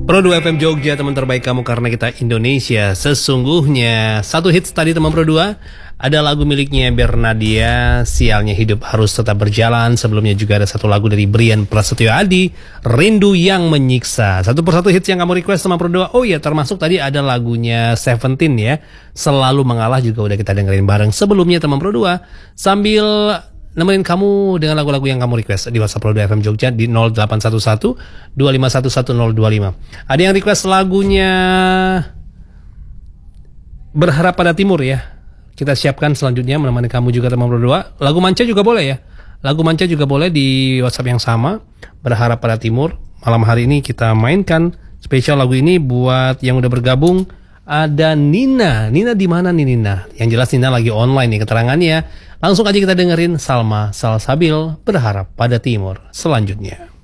Pro 2 FM Jogja, teman terbaik kamu karena kita Indonesia sesungguhnya. Satu hits tadi teman Pro 2, ada lagu miliknya Bernadia, Sialnya Hidup Harus Tetap Berjalan. Sebelumnya juga ada satu lagu dari Brian Prasetyo Adi, Rindu Yang Menyiksa. Satu persatu hits yang kamu request teman Pro 2. Oh iya, termasuk tadi ada lagunya Seventeen ya, Selalu Mengalah, juga udah kita dengerin bareng sebelumnya teman Pro 2. Sambil nemenin kamu dengan lagu-lagu yang kamu request di WhatsApp Pro 2 FM Jogja di 0811 2511 1025. Ada yang request lagunya Berharap Pada Timur ya. Kita siapkan selanjutnya menemani kamu juga teman Pro 2. Lagu Manca juga boleh ya. Lagu Manca juga boleh di WhatsApp yang sama, Berharap Pada Timur. Malam hari ini kita mainkan spesial lagu ini buat yang udah bergabung. Ada Nina. Nina di mana nih Nina? Yang jelas Nina lagi online nih keterangannya. Langsung aja kita dengerin Salma Salsabil, Berharap Pada Timur selanjutnya.